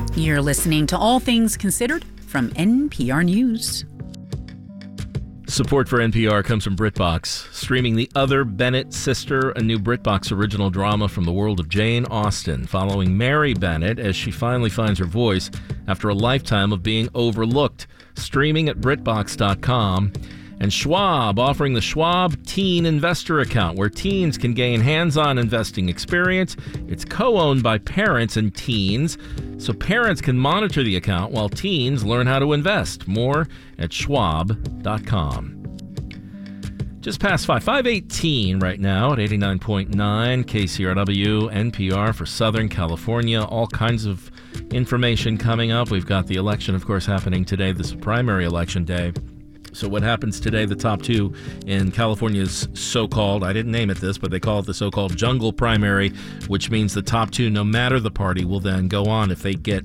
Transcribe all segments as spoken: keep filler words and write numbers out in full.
You're listening to All Things Considered from N P R News. Support for N P R comes from BritBox, streaming The Other Bennett Sister, a new BritBox original drama from the world of Jane Austen, following Mary Bennett as she finally finds her voice after a lifetime of being overlooked. Streaming at BritBox dot com. And Schwab, offering the Schwab Teen Investor Account, where teens can gain hands-on investing experience. It's co-owned by parents and teens, so parents can monitor the account while teens learn how to invest. More at Schwab dot com. Just past five, five eighteen right now at eighty-nine point nine K C R W, N P R for Southern California. All kinds of information coming up. We've got the election, of course, happening today. This is primary election day. So what happens today, the top two in California's so-called, I didn't name it this, but they call it the so-called jungle primary, which means the top two, no matter the party, will then go on if they get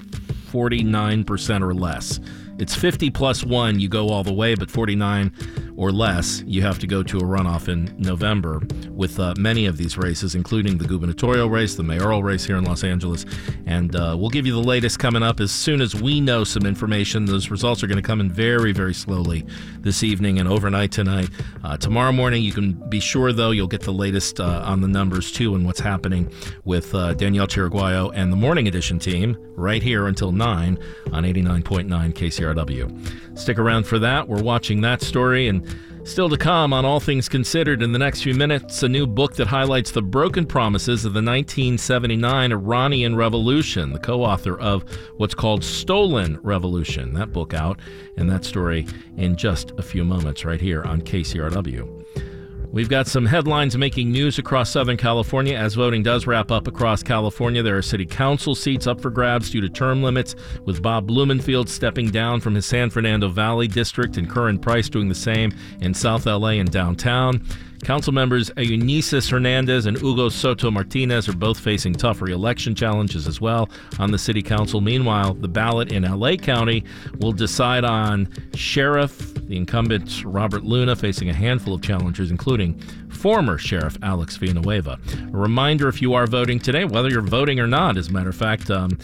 forty-nine percent or less. It's fifty plus one, you go all the way, but forty-nine or less, you have to go to a runoff in November with uh, many of these races, including the gubernatorial race, the mayoral race here in Los Angeles. And uh, we'll give you the latest coming up as soon as we know some information. Those results are going to come in very, very slowly this evening and overnight tonight. Uh, tomorrow morning, you can be sure, though, you'll get the latest uh, on the numbers, too, and what's happening with uh, Danielle Chiriguayo and the Morning Edition team right here until nine on eighty-nine point nine K C R W. Stick around for that. We're watching that story, and still to come on All Things Considered in the next few minutes, a new book that highlights the broken promises of the nineteen seventy-nine Iranian Revolution, the co-author of what's called Stolen Revolution. That book out, and that story in just a few moments right here on K C R W. We've got some headlines making news across Southern California as voting does wrap up across California. There are city council seats up for grabs due to term limits, with Bob Blumenfield stepping down from his San Fernando Valley district and Curran Price doing the same in South L A and downtown. Council members Eunices Hernandez and Hugo Soto Martinez are both facing tough re-election challenges as well on the city council. Meanwhile, the ballot in L A County will decide on sheriff, the incumbent Robert Luna facing a handful of challengers, including former Sheriff Alex Villanueva. A reminder, if you are voting today, whether you're voting or not, as a matter of fact, um,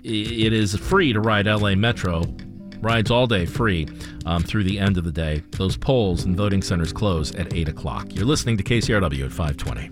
it is free to ride L A Metro. Rides all day free um, through the end of the day. Those polls and voting centers close at eight o'clock. You're listening to K C R W at five twenty.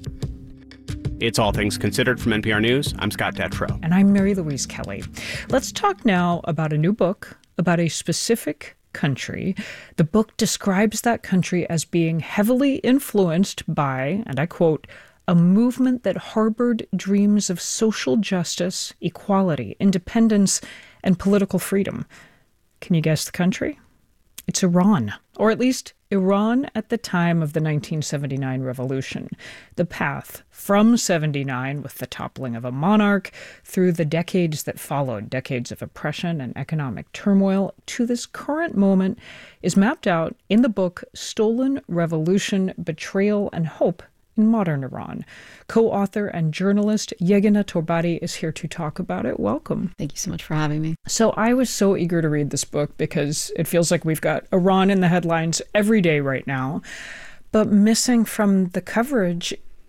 It's All Things Considered from N P R News. I'm Scott Detrow. And I'm Mary Louise Kelly. Let's talk now about a new book about a specific country. The book describes that country as being heavily influenced by, and I quote, a movement that harbored dreams of social justice, equality, independence, and political freedom. Can you guess the country? It's Iran, or at least Iran at the time of the nineteen seventy-nine revolution. The path from seventy-nine, with the toppling of a monarch, through the decades that followed, decades of oppression and economic turmoil, to this current moment is mapped out in the book Stolen Revolution, Betrayal and Hope in Modern Iran. Co-author and journalist Yegena Torbati is here to talk about it. Welcome. Thank you so much for having me. So I was so eager to read this book because it feels like we've got Iran in the headlines every day right now. But missing from the coverage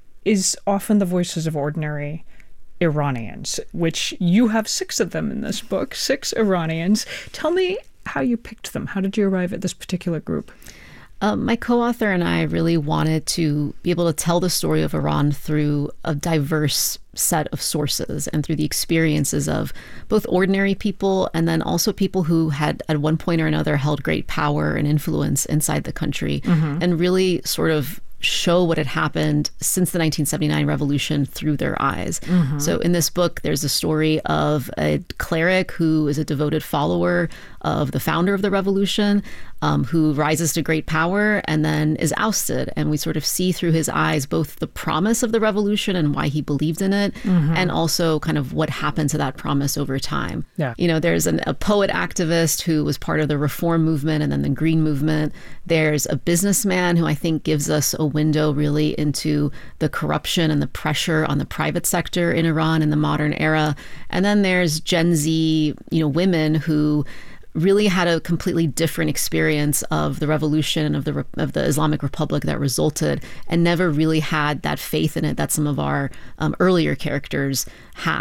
is often the voices of ordinary Iranians, which you have six of them in this book, six Iranians. Tell me how you picked them. How did you arrive at this particular group? Um, my co-author and I really wanted to be able to tell the story of Iran through a diverse set of sources and through the experiences of both ordinary people and then also people who had at one point or another held great power and influence inside the country, mm-hmm. and really sort of show what had happened since the nineteen seventy-nine revolution through their eyes. Mm-hmm. So in this book, there's a story of a cleric who is a devoted follower of the founder of the revolution, um, who rises to great power and then is ousted. And we sort of see through his eyes both the promise of the revolution and why he believed in it, mm-hmm. and also kind of what happened to that promise over time. Yeah. You know, there's an, a poet activist who was part of the reform movement and then the green movement. There's a businessman who I think gives us a window really into the corruption and the pressure on the private sector in Iran in the modern era. And then there's Gen Z, you know, women who really had a completely different experience of the revolution of the of the Islamic Republic that resulted, and never really had that faith in it that some of our um, earlier characters had.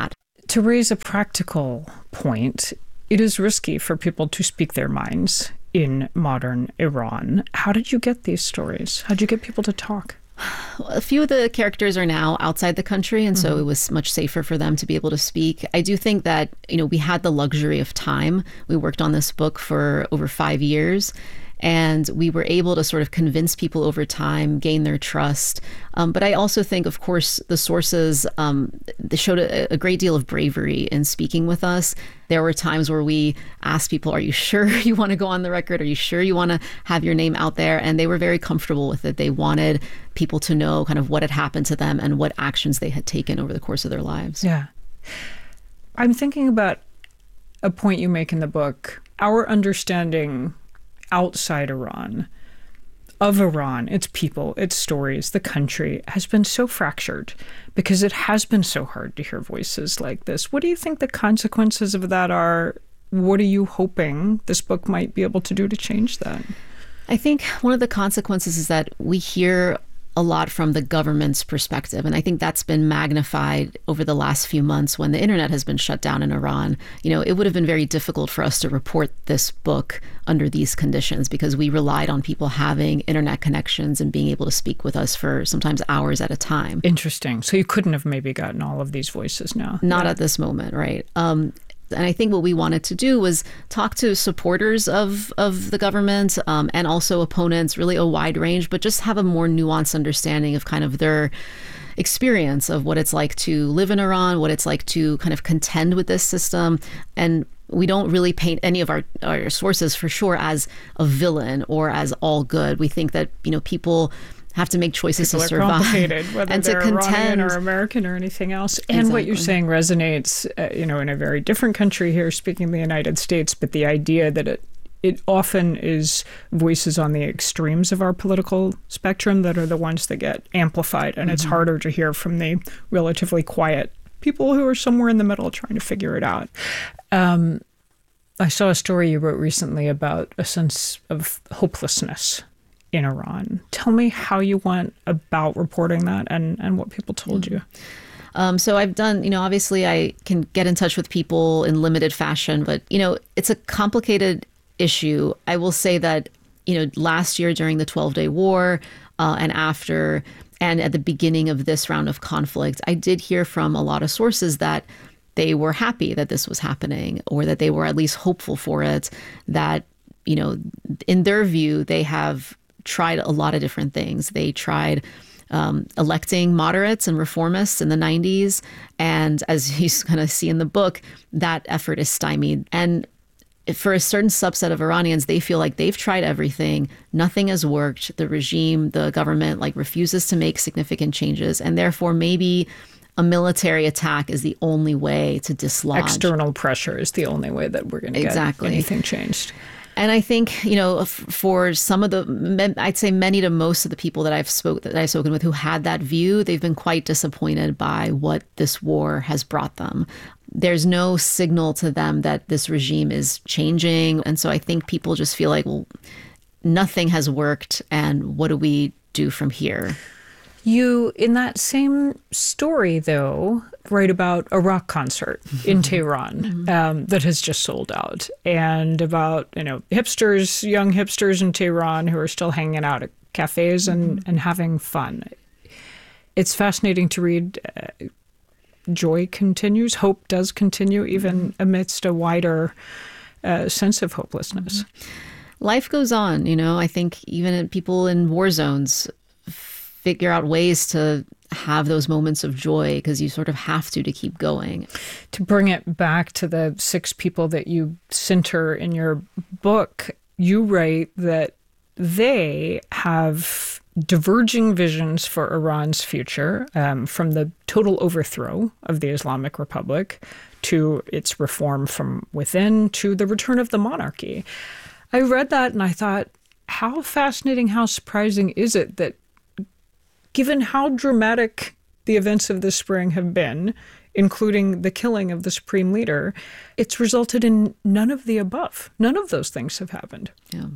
To raise a practical point, it is risky for people to speak their minds in modern Iran. How did you get these stories? How did you get people to talk? A few of the characters are now outside the country, and mm-hmm. so it was much safer for them to be able to speak. I do think that, you know, we had the luxury of time. We worked on this book for over five years, and we were able to sort of convince people over time, gain their trust. Um, but I also think, of course, the sources um, they showed a, a great deal of bravery in speaking with us. There were times where we asked people, are you sure you want to go on the record? Are you sure you want to have your name out there? And they were very comfortable with it. They wanted people to know kind of what had happened to them and what actions they had taken over the course of their lives. Yeah. I'm thinking about a point you make in the book. Our understanding outside Iran, of Iran, its people, its stories, the country, has been so fractured because it has been so hard to hear voices like this. What do you think the consequences of that are? What are you hoping this book might be able to do to change that? I think one of the consequences is that we hear a lot from the government's perspective. And I think that's been magnified over the last few months when the internet has been shut down in Iran. You know, it would have been very difficult for us to report this book under these conditions because we relied on people having internet connections and being able to speak with us for sometimes hours at a time. Interesting. So you couldn't have maybe gotten all of these voices now. Not yeah. at this moment, right? Um, And I think what we wanted to do was talk to supporters of, of the government um, and also opponents, really a wide range, but just have a more nuanced understanding of kind of their experience of what it's like to live in Iran, what it's like to kind of contend with this system. And we don't really paint any of our, our sources for sure as a villain or as all good. We think that, you know, people have to make choices People to survive. Complicated, whether and they're to contend Iranian or American or anything else. And exactly. what you're saying resonates, uh, you know, in a very different country here, speaking of the United States, but the idea that it it often is voices on the extremes of our political spectrum that are the ones that get amplified, and mm-hmm. it's harder to hear from the relatively quiet people who are somewhere in the middle trying to figure it out. Um, I saw a story you wrote recently about a sense of hopelessness in Iran. Tell me how you went about reporting that and, and what people told you. Um, so I've done, you know, obviously I can get in touch with people in limited fashion, but, you know, it's a complicated issue. I will say that, you know, last year during the twelve-day war uh, and after, and at the beginning of this round of conflict, I did hear from a lot of sources that they were happy that this was happening or that they were at least hopeful for it, that, you know, in their view, they have tried a lot of different things. They tried um, electing moderates and reformists in the nineties. And as you kind of see in the book, that effort is stymied. And for a certain subset of Iranians, they feel like they've tried everything. Nothing has worked. The regime, the government, like refuses to make significant changes. And therefore, maybe a military attack is the only way to dislodge. External pressure is the only way that we're going to exactly. get anything changed. And I think, you know, f- for some of the, I'd say many to most of the people that I've spoke that I've spoken with who had that view, they've been quite disappointed by what this war has brought them. There's no signal to them that this regime is changing. And so I think people just feel like, well, nothing has worked. And what do we do from here? You, in that same story, though, write about a rock concert in Tehran mm-hmm. um, that has just sold out, and about, you know, hipsters, young hipsters in Tehran who are still hanging out at cafes and, mm-hmm. and having fun. It's fascinating to read. Uh, joy continues, hope does continue, even mm-hmm. amidst a wider uh, sense of hopelessness. Mm-hmm. Life goes on, you know. I think even people in war zones figure out ways to have those moments of joy because you sort of have to to keep going. To bring it back to the six people that you center in your book, you write that they have diverging visions for Iran's future, um, from the total overthrow of the Islamic Republic to its reform from within to the return of the monarchy. I read that and I thought, how fascinating, how surprising is it that given how dramatic the events of this spring have been, including the killing of the supreme leader, it's resulted in none of the above. None of those things have happened. Yeah.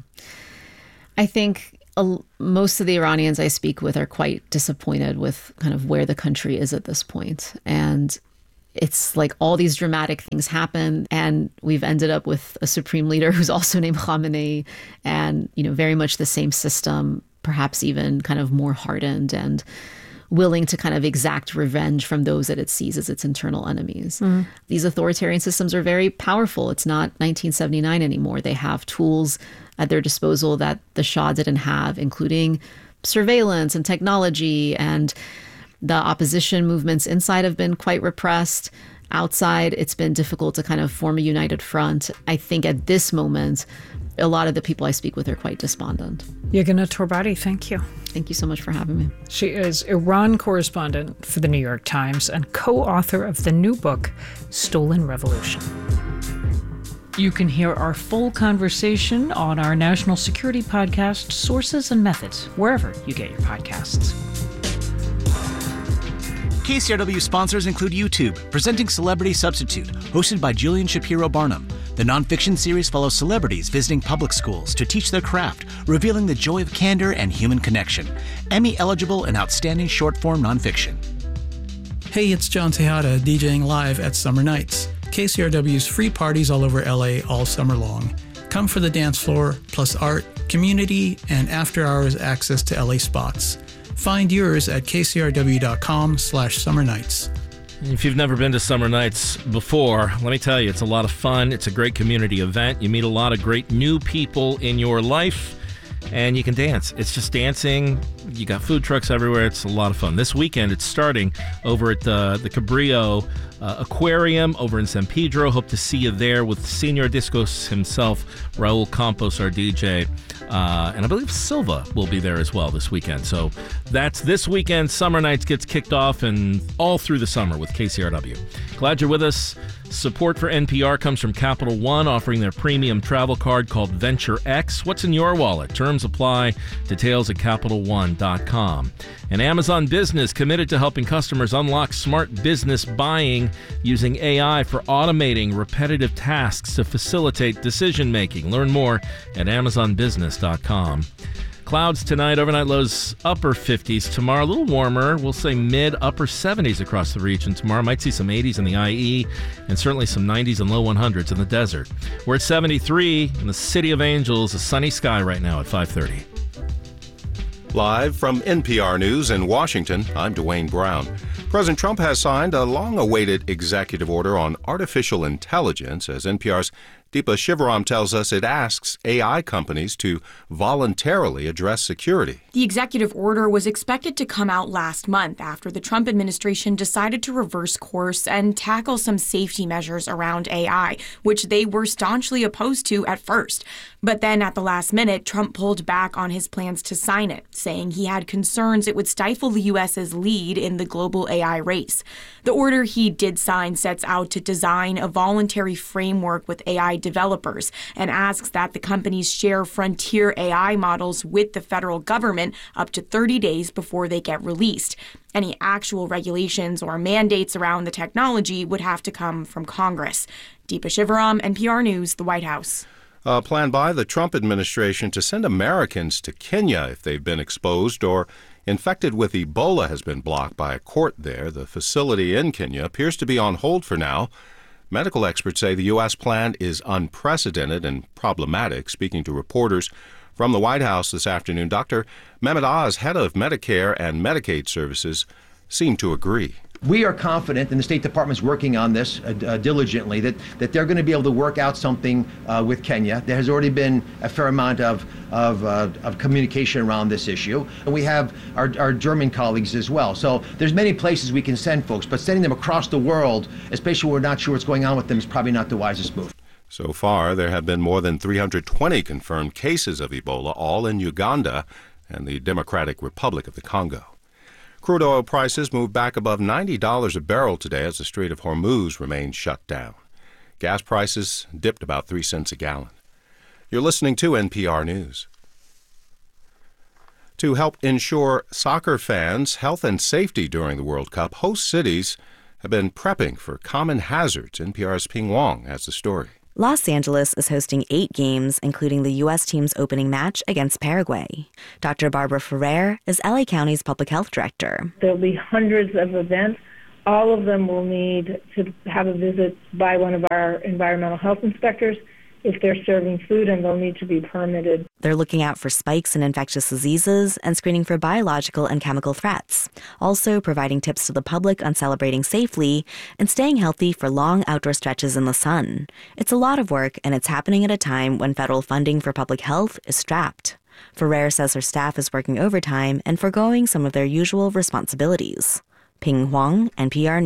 I think uh, most of the Iranians I speak with are quite disappointed with kind of where the country is at this point. And It's like all these dramatic things happen, and we've ended up with a supreme leader who's also named Khamenei, and, you know, very much the same system, perhaps even kind of more hardened and willing to kind of exact revenge from those that it sees as its internal enemies. Mm. These authoritarian systems are very powerful. It's not nineteen seventy-nine anymore. They have tools at their disposal that the Shah didn't have, including surveillance and technology, and the opposition movements inside have been quite repressed. Outside, it's been difficult to kind of form a united front. I think at this moment, a lot of the people I speak with are quite despondent. Yeganeh Torbati, thank you. Thank you so much for having me. She is Iran correspondent for the New York Times and co-author of the new book, Stolen Revolution. You can hear our full conversation on our national security podcast, Sources and Methods, wherever you get your podcasts. K C R W sponsors include YouTube, presenting Celebrity Substitute, hosted by Julian Shapiro Barnum. The nonfiction series follows celebrities visiting public schools to teach their craft, revealing the joy of candor and human connection. Emmy-eligible and outstanding short-form nonfiction. Hey, it's John Tejada, DJing live at Summer Nights, K C R W's free parties all over L A all summer long. Come for the dance floor, plus art, community, and after-hours access to L A spots. Find yours at kcrw.com slash summer nights. If you've never been to Summer Nights before, let me tell you, it's a lot of fun. It's a great community event. You meet a lot of great new people in your life, and you can dance. It's just dancing. You got food trucks everywhere. It's a lot of fun. This weekend, it's starting over at uh, the Cabrillo uh, Aquarium over in San Pedro. Hope to see you there with Senor Discos himself, Raul Campos, our D J. Uh, and I believe Silva will be there as well this weekend. So that's this weekend. Summer Nights gets kicked off and all through the summer with K C R W. Glad you're with us. Support for N P R comes from Capital One, offering their premium travel card called Venture X. What's in your wallet? Terms apply. Details at Capital One dot com. And Amazon Business, committed to helping customers unlock smart business buying using A I for automating repetitive tasks to facilitate decision-making. Learn more at Amazon Business dot com. Clouds tonight, overnight lows upper fifties. Tomorrow, a little warmer. We'll say mid-upper seventies across the region. Tomorrow, might see some eighties in the I E and certainly some nineties and low hundreds in the desert. We're at seventy-three in the City of Angels, a sunny sky right now at five thirty. Live from N P R News in Washington, I'm Dwayne Brown. President Trump has signed a long-awaited executive order on artificial intelligence. As N P R's Deepa Shivaram tells us, it asks A I companies to voluntarily address security. The executive order was expected to come out last month after the Trump administration decided to reverse course and tackle some safety measures around A I, which they were staunchly opposed to at first. But then at the last minute, Trump pulled back on his plans to sign it, saying he had concerns it would stifle the U S's lead in the global A I race. The order he did sign sets out to design a voluntary framework with A I developers and asks that the companies share frontier A I models with the federal government up to thirty days before they get released. Any actual regulations or mandates around the technology would have to come from Congress. Deepa Shivaram, N P R News, the White House. A plan by the Trump administration to send Americans to Kenya if they've been exposed or infected with Ebola has been blocked by a court there. The facility in Kenya appears to be on hold for now. Medical experts say the U S plan is unprecedented and problematic. Speaking to reporters from the White House this afternoon, Doctor Mehmet Oz, head of Medicare and Medicaid services, seemed to agree. We are confident, and the State Department's working on this uh, uh, diligently, that, that they're going to be able to work out something uh, with Kenya. There has already been a fair amount of, of, uh, of communication around this issue. And we have our, our German colleagues as well. So there's many places we can send folks, but sending them across the world, especially when we're not sure what's going on with them, is probably not the wisest move. So far, there have been more than three hundred twenty confirmed cases of Ebola, all in Uganda and the Democratic Republic of the Congo. Crude oil prices moved back above ninety dollars a barrel today as the Strait of Hormuz remained shut down. Gas prices dipped about three cents a gallon. You're listening to N P R News. To help ensure soccer fans' health and safety during the World Cup, host cities have been prepping for common hazards. N P R's Ping Wong has the story. Los Angeles is hosting eight games, including the U S team's opening match against Paraguay. Doctor Barbara Ferrer is L A County's public health director. There'll be hundreds of events All of them will need to have a visit by one of our environmental health inspectors if they're serving food, and they'll need to be permitted. They're looking out for spikes in infectious diseases and screening for biological and chemical threats, also providing tips to the public on celebrating safely and staying healthy for long outdoor stretches in the sun. It's a lot of work, and it's happening at a time when federal funding for public health is strapped. Ferrer says her staff is working overtime and foregoing some of their usual responsibilities. Ping Huang, N P R News.